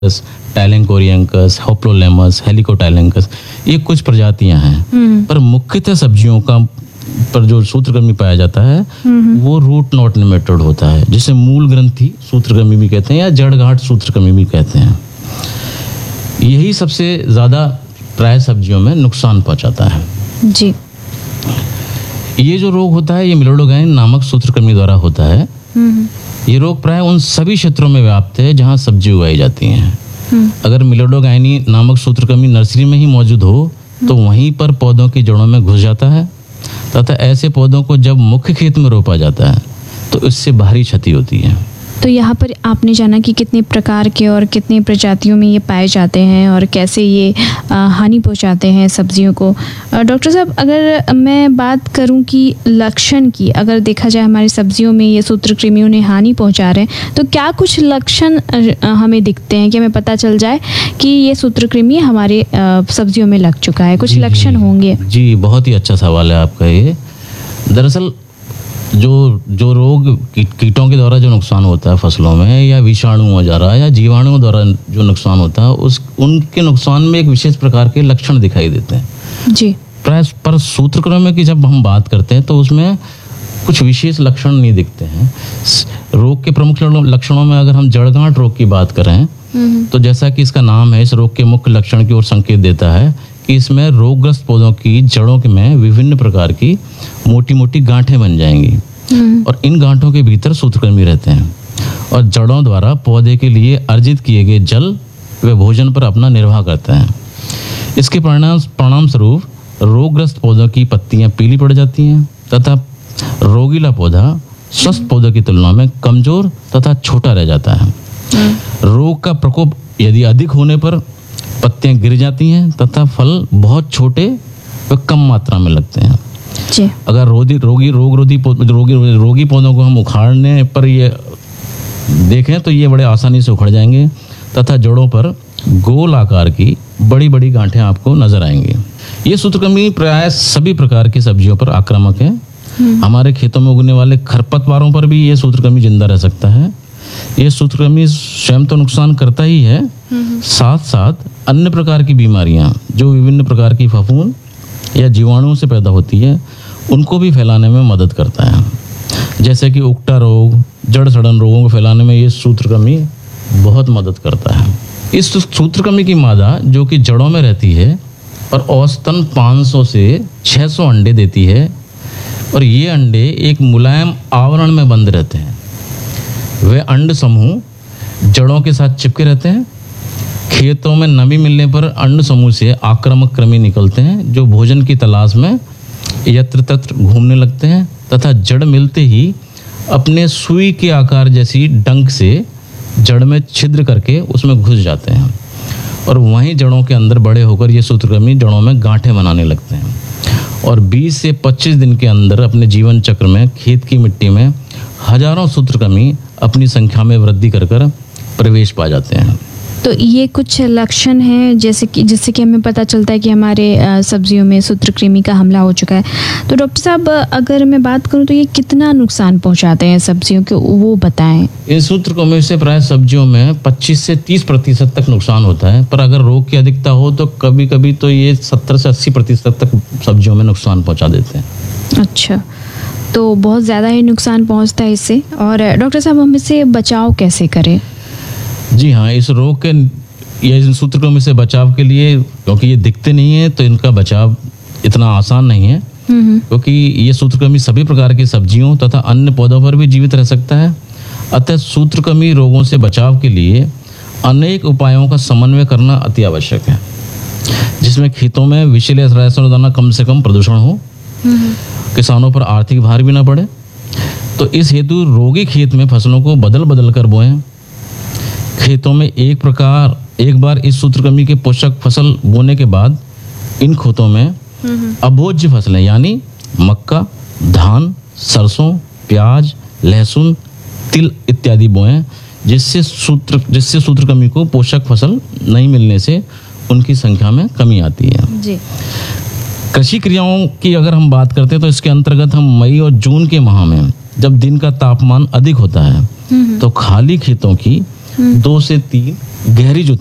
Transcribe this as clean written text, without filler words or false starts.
टाइलेंकोरियंकस, होप्लोलेमस, हेलिकोटाइलेंकस, ये कुछ प्रजातियां हैं। पर मुख्यतः सब्जियों का पर जो सूत्रकृमि पाया जाता है वो रूट नॉट नेमेटोड होता है, जिसे मूल ग्रंथि सूत्रकृमि भी कहते हैं या जड़गांठ सूत्रकृमि भी कहते हैं। यही सबसे ज़्यादा प्राय सब्जियों में नुकसान पहुंचाता है जी। ये जो रोग होता है ये मिलोडोगाइन नामक सूत्रकृमि द्वारा होता है। ये रोग प्राय उन सभी क्षेत्रों में व्याप्त है जहां सब्जी उगाई जाती हैं। अगर मिलोडोगाइनी नामक सूत्रकृमि नर्सरी में ही मौजूद हो तो वहीं पर पौधों की जड़ों में घुस जाता है तथा ऐसे पौधों को जब मुख्य खेत में रोपा जाता है तो इससे भारी क्षति होती है। तो यहाँ पर आपने जाना कि कितने प्रकार के और कितने प्रजातियों में ये पाए जाते हैं और कैसे ये हानि पहुँचाते हैं सब्जियों को। डॉक्टर साहब, अगर मैं बात करूँ कि लक्षण की, अगर देखा जाए हमारी सब्जियों में ये सूत्रकृमि उन्हें हानि पहुँचा रहे हैं, तो क्या कुछ लक्षण हमें दिखते हैं कि हमें पता चल जाए कि ये सूत्रकृमि हमारे सब्जियों में लग चुका है? कुछ लक्षण होंगे? जी, बहुत ही अच्छा सवाल है आपका ये। दरअसल जो रोग कीटों के द्वारा जो नुकसान होता है फसलों में, या विषाणुओं द्वारा या जीवाणुओं द्वारा जो नुकसान होता है, उनके नुकसान में एक विशेष प्रकार के लक्षण दिखाई देते हैं जी। पर सूत्रकृमि की जब हम बात करते हैं तो उसमें कुछ विशेष लक्षण नहीं दिखते हैं। रोग के प्रमुख लक्षणों में अगर हम जड़गांठ रोग की बात करें तो जैसा कि इसका नाम है, इस रोग के मुख्य लक्षण की ओर संकेत देता है कि इसमें रोगग्रस्त पौधों की जड़ों में विभिन्न प्रकार की मोटी मोटी गांठें बन जाएंगी और इन गांठों के भीतर सूत्रकृमि रहते हैं और जड़ों द्वारा पौधे के लिए अर्जित किए गए जल व भोजन पर अपना निर्वाह करते हैं। इसके परिणाम स्वरूप रोगग्रस्त पौधों की पत्तियां पीली पड़ जाती हैं तथा रोगीला पौधा स्वस्थ पौधों की तुलना में कमजोर तथा छोटा रह जाता है। रोग का प्रकोप यदि अधिक होने पर पत्तियां गिर जाती हैं तथा फल बहुत छोटे व कम मात्रा में लगते हैं जी। अगर रोगी पौधों को हम उखाड़ने पर ये देखें तो ये बड़े आसानी से उखड़ जाएंगे तथा जड़ों पर गोल आकार की बड़ी बड़ी गांठें आपको नजर आएंगी। ये सूत्रकृमि प्राय सभी प्रकार की सब्जियों पर आक्रामक है। हमारे खेतों में उगने वाले खरपतवारों पर भी ये सूत्रकृमि जिंदा रह सकता है। ये सूत्रकृमि स्वयं तो नुकसान करता ही है, साथ साथ अन्य प्रकार की बीमारियां जो विभिन्न प्रकार की फफूंद या जीवाणुओं से पैदा होती है उनको भी फैलाने में मदद करता है। जैसे कि उकटा रोग, जड़ सड़न रोगों को फैलाने में ये सूत्रकृमि बहुत मदद करता है। इस सूत्रकृमि की मादा जो कि जड़ों में रहती है और औसतन 500 से 600 अंडे देती है और ये अंडे एक मुलायम आवरण में बंद रहते हैं। वे अंड समूह जड़ों के साथ चिपके रहते हैं। खेतों में नमी मिलने पर अंड समूह से आक्रामक कृमि निकलते हैं जो भोजन की तलाश में यत्र तत्र घूमने लगते हैं तथा जड़ मिलते ही अपने सुई के आकार जैसी डंक से जड़ में छिद्र करके उसमें घुस जाते हैं और वहीं जड़ों के अंदर बड़े होकर ये सूत्रकृमि जड़ों में गांठें बनाने लगते हैं और 20 से 25 दिन के अंदर अपने जीवन चक्र में खेत की मिट्टी में हजारों सूत्रकृमि अपनी संख्या में वृद्धि कर प्रवेश पा जाते हैं। तो ये कुछ लक्षण हैं जैसे कि जिससे कि हमें पता चलता है कि हमारे सब्जियों में सूत्रकृमि का हमला हो चुका है। तो डॉक्टर साहब, अगर मैं बात करूं तो ये कितना नुकसान पहुंचाते हैं सब्जियों को, वो बताएं। इस सूत्रकृमि से प्राय सब्जियों में 25 से 30% तक नुकसान होता है, पर अगर रोग की अधिकता हो तो कभी कभी तो ये 70 से 80% तक सब्जियों में नुकसान पहुँचा देते हैं। अच्छा, तो बहुत ज़्यादा ही नुकसान पहुँचता है इससे। और डॉक्टर साहब, हम इससे बचाव कैसे करें? जी हाँ, इस रोग के या सूत्रकृमि से बचाव के लिए, क्योंकि ये दिखते नहीं है तो इनका बचाव इतना आसान नहीं है, क्योंकि ये सूत्रकृमि सभी प्रकार की सब्जियों तथा अन्य पौधों पर भी जीवित रह सकता है। अतः सूत्रकृमि रोगों से बचाव के लिए अनेक उपायों का समन्वय करना अति आवश्यक है, जिसमें खेतों में विषैले रसायनों द्वारा कम से कम प्रदूषण हो, किसानों पर आर्थिक भार भी ना पड़े। तो इस हेतु रोगी खेत में फसलों को बदल बदल कर बोएं। खेतों में एक बार इस सूत्रकृमि के पोषक फसल बोने के बाद इन खेतों में अभोज्य फसलें यानी मक्का, धान, सरसों, प्याज, लहसुन, तिल इत्यादि बोएं, जिससे सूत्रकृमि को पोषक फसल नहीं मिलने से उनकी संख्या में कमी आती है जी। कृषि क्रियाओं की अगर हम बात करते हैं तो इसके अंतर्गत हम मई और जून के माह में जब दिन का तापमान अधिक होता है तो खाली खेतों की 2 से 3 गहरी